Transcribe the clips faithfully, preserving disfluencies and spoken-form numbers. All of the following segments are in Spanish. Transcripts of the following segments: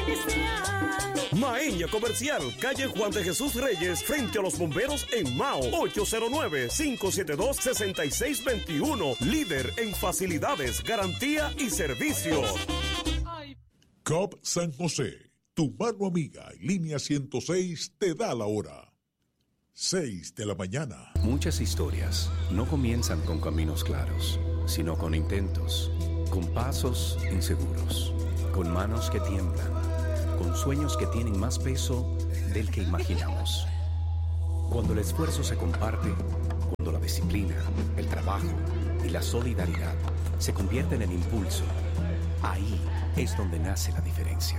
Maeña Comercial, calle Juan de Jesús Reyes, frente a los bomberos en Mao. Ocho cero nueve, cinco siete dos, seis seis dos uno. Líder en facilidades, garantía y servicio. C O P San José, tu mano amiga y línea ciento seis te da la hora. seis de la mañana. Muchas historias no comienzan con caminos claros, sino con intentos, con pasos inseguros, con manos que tiemblan, con sueños que tienen más peso del que imaginamos. Cuando el esfuerzo se comparte, cuando la disciplina, el trabajo y la solidaridad se convierten en impulso, ahí es donde nace la diferencia.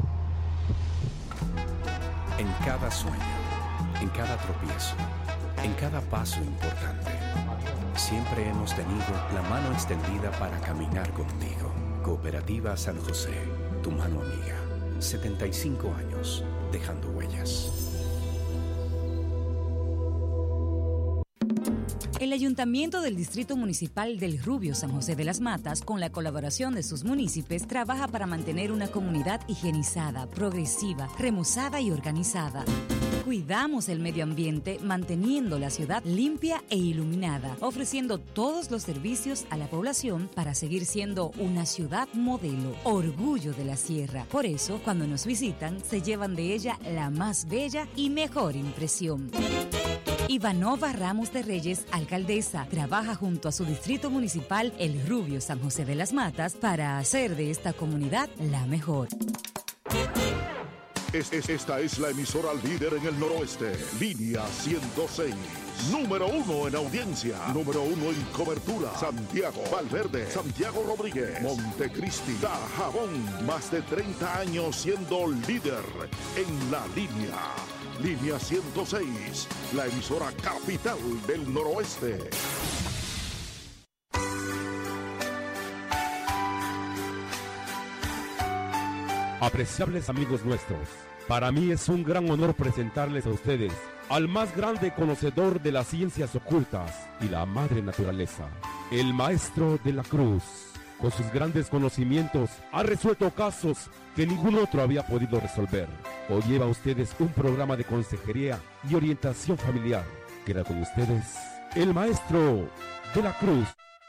En cada sueño, en cada tropiezo, en cada paso importante, siempre hemos tenido la mano extendida para caminar contigo. Cooperativa San José, tu mano amiga. setenta y cinco años, dejando huellas. El Ayuntamiento del Distrito Municipal del Rubio San José de las Matas, con la colaboración de sus municipios, trabaja para mantener una comunidad higienizada, progresiva, remozada y organizada. Cuidamos el medio ambiente manteniendo la ciudad limpia e iluminada, ofreciendo todos los servicios a la población para seguir siendo una ciudad modelo, orgullo de la sierra. Por eso, cuando nos visitan, se llevan de ella la más bella y mejor impresión. Ivanova Ramos de Reyes, alcaldesa, trabaja junto a su distrito municipal, El Rubio San José de las Matas, para hacer de esta comunidad la mejor. Es, es, esta es la emisora líder en el noroeste. Línea ciento seis. Número uno en audiencia. Número uno en cobertura. Santiago, Valverde, Santiago Rodríguez, Montecristi, Dajabón. Más de treinta años siendo líder en la línea. Línea ciento seis. La emisora capital del noroeste. Apreciables amigos nuestros, para mí es un gran honor presentarles a ustedes al más grande conocedor de las ciencias ocultas y la madre naturaleza, el Maestro de la Cruz. Con sus grandes conocimientos ha resuelto casos que ningún otro había podido resolver. Hoy lleva a ustedes un programa de consejería y orientación familiar. Queda con ustedes el Maestro de la Cruz.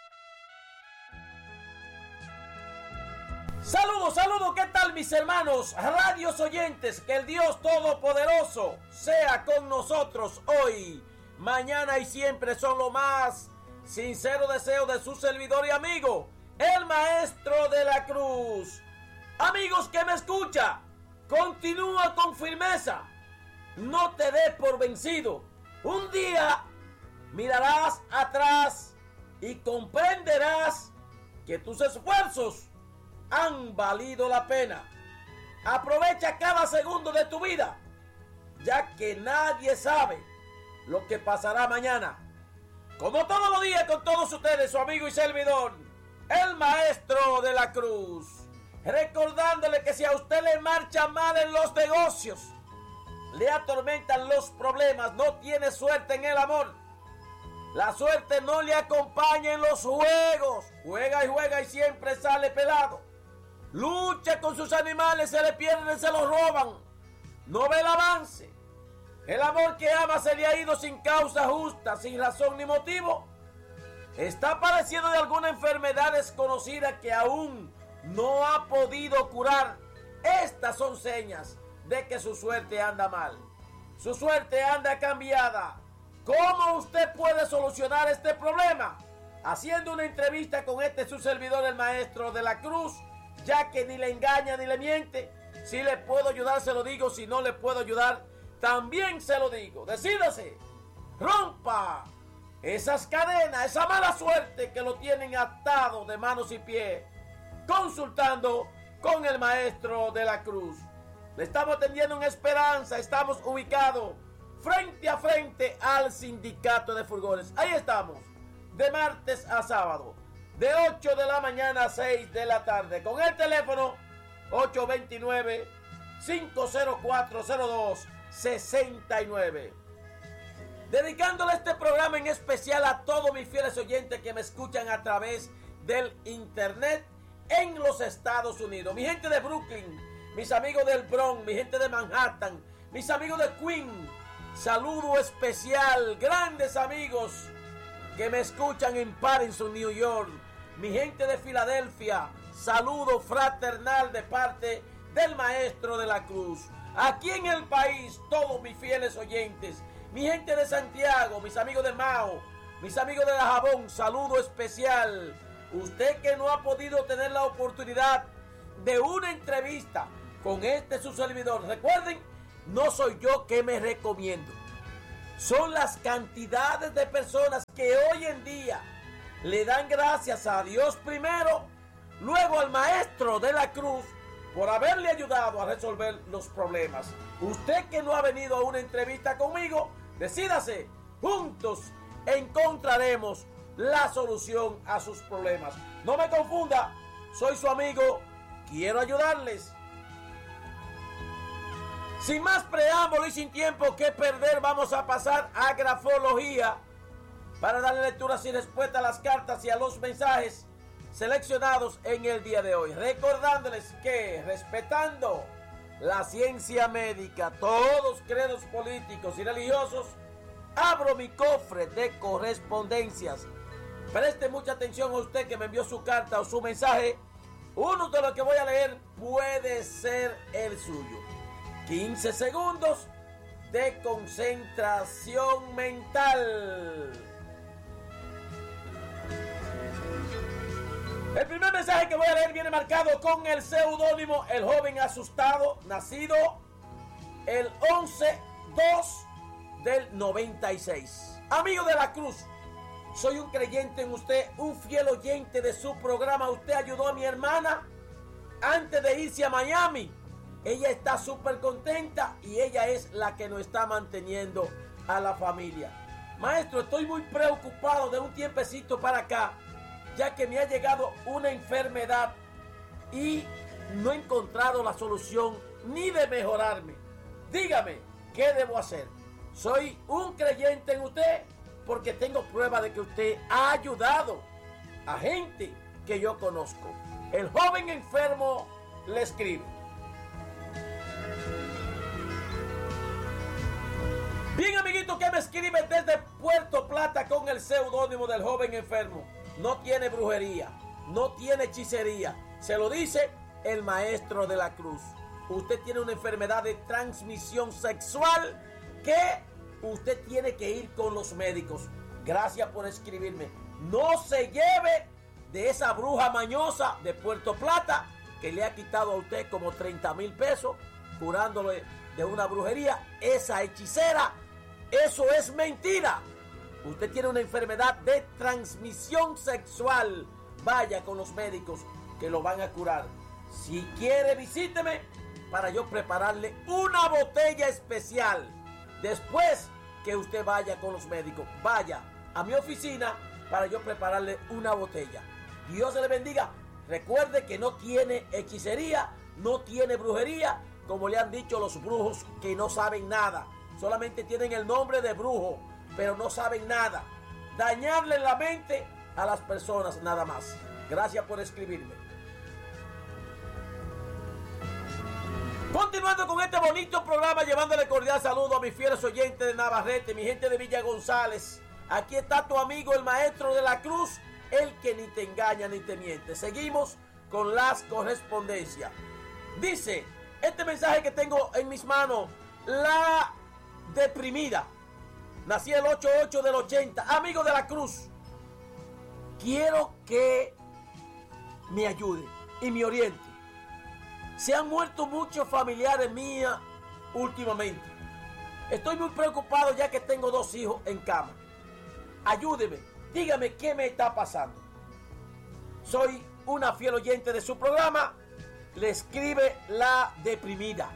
Saludos, saludos, ¿qué tal mis hermanos? Radios oyentes, que el Dios Todopoderoso sea con nosotros hoy, mañana y siempre. Son lo más sincero deseo de su servidor y amigo, el Maestro de la Cruz. Amigos que me escucha, continúa con firmeza, no te des por vencido. Un día mirarás atrás y comprenderás que tus esfuerzos han valido la pena. Aprovecha cada segundo de tu vida, ya que nadie sabe lo que pasará mañana. Como todos los días con todos ustedes, su amigo y servidor, el Maestro de la Cruz. Recordándole que si a usted le marcha mal en los negocios, le atormentan los problemas, no tiene suerte en el amor, la suerte no le acompaña en los juegos, juega y juega y siempre sale pelado, lucha con sus animales, se le pierden, se los roban, no ve el avance, el amor que ama se le ha ido sin causa justa, sin razón ni motivo, está padeciendo de alguna enfermedad desconocida que aún no ha podido curar. Estas son señas de que su suerte anda mal, su suerte anda cambiada. ¿Cómo usted puede solucionar este problema? Haciendo una entrevista con este su servidor, el Maestro de la Cruz, ya que ni le engaña ni le miente. Si le puedo ayudar, se lo digo. Si no le puedo ayudar, también se lo digo. Decídase, rompa esas cadenas, esa mala suerte que lo tienen atado de manos y pies, consultando con el Maestro de la Cruz. Le estamos atendiendo en Esperanza, estamos ubicados frente a frente al Sindicato de Furgones. Ahí estamos, de martes a sábado, de ocho de la mañana a seis de la tarde, con el teléfono ocho dos nueve, cinco cero cuatro, cero dos seis nueve. Dedicándole este programa en especial a todos mis fieles oyentes que me escuchan a través del internet en los Estados Unidos. Mi gente de Brooklyn, mis amigos del Bronx, mi gente de Manhattan, mis amigos de Queens, saludo especial, grandes amigos que me escuchan en Patterson, New York, mi gente de Filadelfia, saludo fraternal de parte del Maestro de la Cruz. Aquí en el país, todos mis fieles oyentes, mi gente de Santiago, mis amigos de Mao, mis amigos de Dajabón, saludo especial. Usted que no ha podido tener la oportunidad de una entrevista con este su servidor, recuerden, no soy yo que me recomiendo. Son las cantidades de personas que hoy en día le dan gracias a Dios primero, luego al Maestro de la Cruz por haberle ayudado a resolver los problemas. Usted que no ha venido a una entrevista conmigo, decídase, juntos encontraremos la solución a sus problemas. No me confunda, soy su amigo, quiero ayudarles. Sin más preámbulo y sin tiempo que perder, vamos a pasar a grafología para darle lectura sin respuesta a las cartas y a los mensajes seleccionados en el día de hoy. Recordándoles que, respetando la ciencia médica, todos credos políticos y religiosos, abro mi cofre de correspondencias. Preste mucha atención a usted que me envió su carta o su mensaje. Uno de los que voy a leer puede ser el suyo. quince segundos de concentración mental. El primer mensaje que voy a leer viene marcado con el seudónimo El Joven Asustado, nacido el once dos del noventa y seis. Amigo de la Cruz, soy un creyente en usted, un fiel oyente de su programa. Usted ayudó a mi hermana antes de irse a Miami. Ella está súper contenta y ella es la que nos está manteniendo a la familia. Maestro, estoy muy preocupado de un tiempecito para acá, ya que me ha llegado una enfermedad y no he encontrado la solución ni de mejorarme. Dígame, ¿qué debo hacer? Soy un creyente en usted porque tengo prueba de que usted ha ayudado a gente que yo conozco. El joven enfermo le escribe: bien, amiguito, que me escribe desde Puerto Plata con el seudónimo del joven enfermo. No tiene brujería, no tiene hechicería. Se lo dice el Maestro de la Cruz. Usted tiene una enfermedad de transmisión sexual que usted tiene que ir con los médicos. Gracias por escribirme. No se lleve de esa bruja mañosa de Puerto Plata que le ha quitado a usted como treinta mil pesos curándole de una brujería. Esa hechicera, eso es mentira. Usted tiene una enfermedad de transmisión sexual. Vaya con los médicos que lo van a curar. Si quiere, visíteme para yo prepararle una botella especial. Después que usted vaya con los médicos, vaya a mi oficina para yo prepararle una botella. Dios se le bendiga. Recuerde que no tiene hechicería, no tiene brujería, como le han dicho los brujos que no saben nada. Solamente tienen el nombre de brujo, pero no saben nada. Dañarle la mente a las personas nada más. Gracias por escribirme. Continuando con este bonito programa, llevándole cordial saludo a mis fieles oyentes de Navarrete, mi gente de Villa González. Aquí está tu amigo el Maestro de la Cruz, el que ni te engaña ni te miente. Seguimos con las correspondencias. Dice este mensaje que tengo en mis manos: la deprimida. Nací el ocho ocho del ochenta. Amigo de la Cruz, quiero que me ayude y me oriente. Se han muerto muchos familiares míos últimamente. Estoy muy preocupado ya que tengo dos hijos en cama. Ayúdeme, dígame qué me está pasando. Soy una fiel oyente de su programa. Le escribe la deprimida.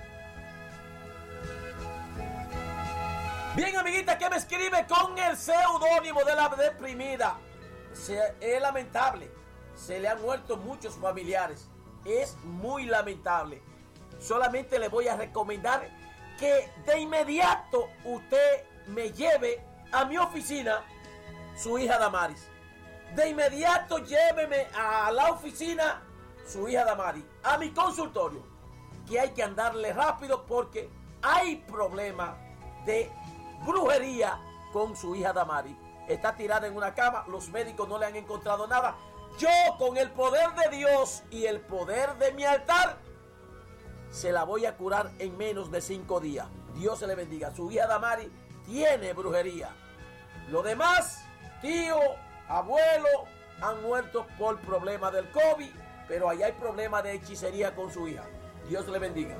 Bien, amiguita, que me escribe con el seudónimo de la deprimida. Se, es lamentable. Se le han muerto muchos familiares. Es muy lamentable. Solamente le voy a recomendar que de inmediato usted me lleve a mi oficina su hija Damaris. De inmediato lléveme a la oficina su hija Damaris, a mi consultorio. que hay que andarle rápido porque hay problema de brujería con su hija Damari. Está tirada en una cama, los médicos no le han encontrado nada. Yo, con el poder de Dios y el poder de mi altar, se la voy a curar en menos de cinco días. Dios se le bendiga. Su hija Damari tiene brujería. Lo demás, tío, abuelo, han muerto por problemas del COVID, pero ahí hay problemas de hechicería con su hija. Dios le bendiga.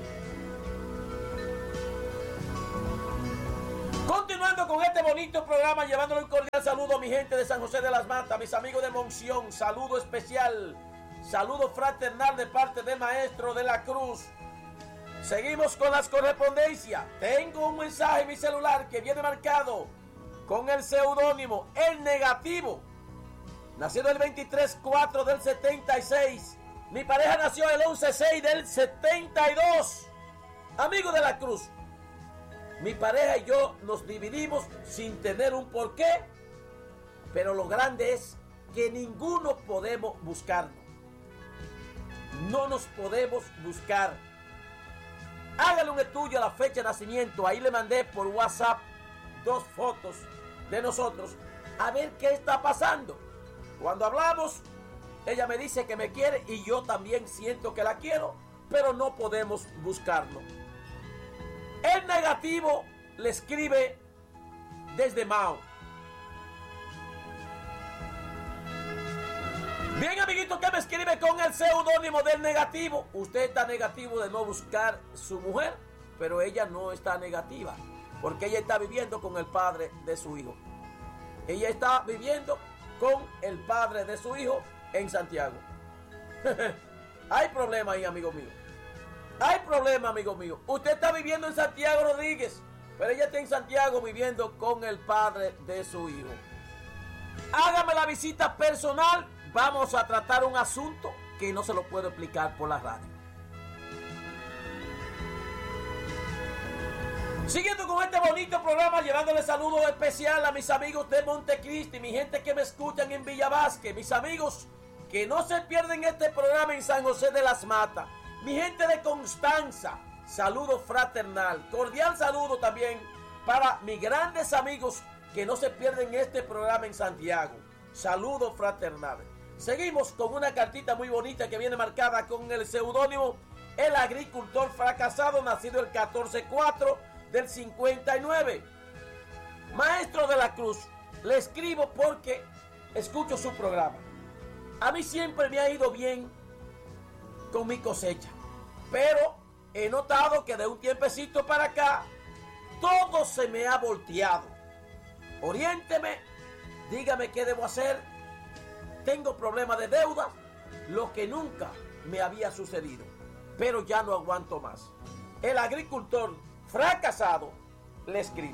Continuando con este bonito programa, llevándole un cordial saludo a mi gente de San José de las Matas, mis amigos de Monción, saludo especial, saludo fraternal de parte del maestro de la Cruz. Seguimos con las correspondencias. Tengo un mensaje en mi celular que viene marcado con el seudónimo El Negativo. Nacido el veintitrés cuatro del setenta y seis. Mi pareja nació el once seis del setenta y dos. Amigo de la Cruz, mi pareja y yo nos dividimos sin tener un porqué, pero lo grande es que ninguno podemos buscarnos. No nos podemos buscar. Hágale un estudio a la fecha de nacimiento. Ahí le mandé por WhatsApp dos fotos de nosotros a ver qué está pasando. Cuando hablamos, ella me dice que me quiere y yo también siento que la quiero, pero no podemos buscarlo. El Negativo le escribe desde Mao. Bien, amiguito, que me escribe con el seudónimo del Negativo. Usted está negativo de no buscar su mujer, pero ella no está negativa, porque ella está viviendo con el padre de su hijo. Ella está viviendo con el padre de su hijo en Santiago. Hay problema ahí, amigo mío. Hay problema, amigo mío. Usted está viviendo en Santiago Rodríguez, pero ella está en Santiago viviendo con el padre de su hijo. Hágame la visita personal. Vamos a tratar un asunto que no se lo puedo explicar por la radio. Siguiendo con este bonito programa, llevándole saludos especial a mis amigos de Montecristi, mi gente que me escuchan en Villa Vázquez, mis amigos que no se pierden este programa en San José de las Matas, mi gente de Constanza, saludo fraternal, cordial saludo también para mis grandes amigos que no se pierden este programa en Santiago, saludo fraternal. Seguimos con una cartita muy bonita que viene marcada con el seudónimo El Agricultor Fracasado, nacido el catorce cuatro del cincuenta y nueve. Maestro de la Cruz, le escribo porque escucho su programa. A mí siempre me ha ido bien con mi cosecha, pero he notado que de un tiempecito para acá todo se me ha volteado. Oriénteme, dígame qué debo hacer. Tengo problemas de deuda, lo que nunca me había sucedido, pero ya no aguanto más. El Agricultor Fracasado le escribe.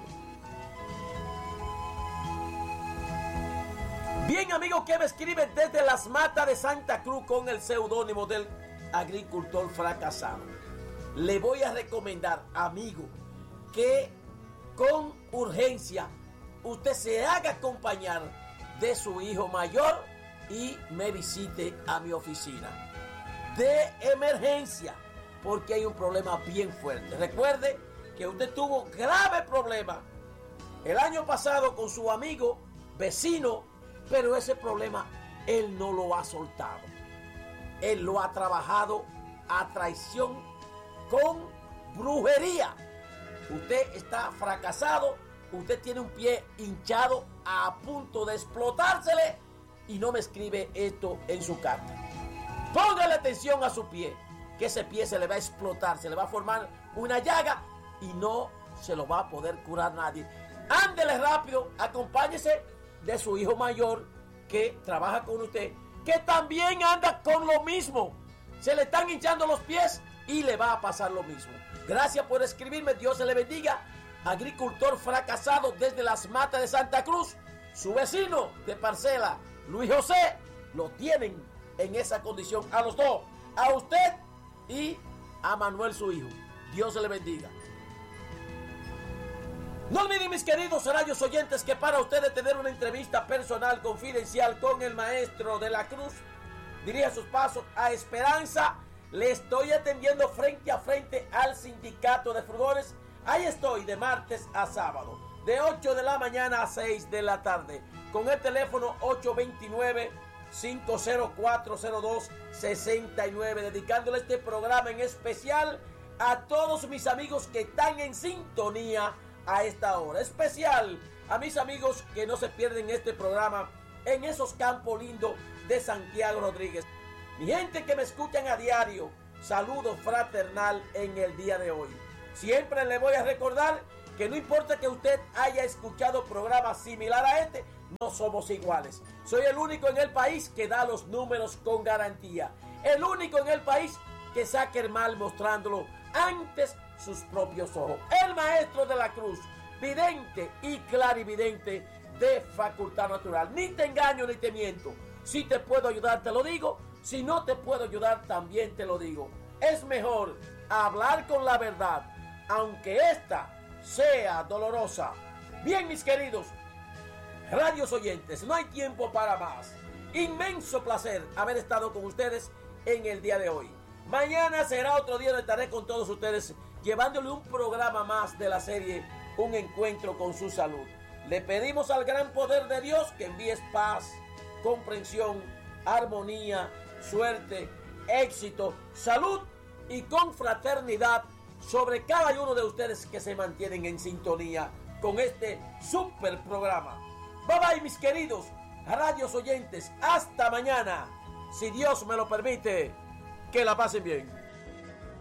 Bien, amigo, que me escribe desde las Matas de Santa Cruz con el seudónimo del Agricultor Fracasado. Le voy a recomendar, amigo, que con urgencia usted se haga acompañar de su hijo mayor y me visite a mi oficina de emergencia, porque hay un problema bien fuerte. Recuerde que usted tuvo grave problema el año pasado con su amigo vecino, pero ese problema él no lo ha soltado. Él lo ha trabajado a traición con brujería. Usted está fracasado, usted tiene un pie hinchado a punto de explotársele y no me escribe esto en su carta. Póngale atención a su pie, que ese pie se le va a explotar, se le va a formar una llaga y no se lo va a poder curar nadie. Ándele rápido, acompáñese de su hijo mayor que trabaja con usted, que también anda con lo mismo. Se le están hinchando los pies y le va a pasar lo mismo. Gracias por escribirme, Dios se le bendiga. Agricultor Fracasado desde las Matas de Santa Cruz. Su vecino de parcela, Luis José, lo tienen en esa condición a los dos, a usted y a Manuel, su hijo. Dios se le bendiga. No olviden, mis queridos radios oyentes, que para ustedes tener una entrevista personal confidencial con el Maestro de la Cruz, dirija sus pasos a Esperanza le estoy atendiendo frente a frente al sindicato de furgones. Ahí estoy de martes a sábado, de ocho de la mañana a seis de la tarde, con el teléfono ocho dos nueve, cinco cero cuatro, cero dos seis nueve, dedicándole este programa en especial a todos mis amigos que están en sintonía a esta hora. Especial a mis amigos que no se pierden este programa en esos campos lindos de Santiago Rodríguez. Mi gente que me escuchan a diario, saludo fraternal en el día de hoy. Siempre le voy a recordar que no importa que usted haya escuchado programas similar a este, no somos iguales. Soy el único en el país que da los números con garantía. El único en el país que saca el mal mostrándolo antes sus propios ojos. El maestro de la cruz, vidente y clarividente de facultad natural. Ni te engaño ni te miento. Si te puedo ayudar, te lo digo. Si no te puedo ayudar, también te lo digo. Es mejor hablar con la verdad, aunque esta sea dolorosa. Bien, mis queridos radios oyentes, no hay tiempo para más. Inmenso placer haber estado con ustedes en el día de hoy. Mañana será otro día donde estaré con todos ustedes llevándole un programa más de la serie Un Encuentro con su Salud. Le pedimos al gran poder de Dios que envíes paz, comprensión, armonía, suerte, éxito, salud y confraternidad sobre cada uno de ustedes que se mantienen en sintonía con este super programa. Bye bye, mis queridos radios oyentes. Hasta mañana, si Dios me lo permite. Que la pasen bien.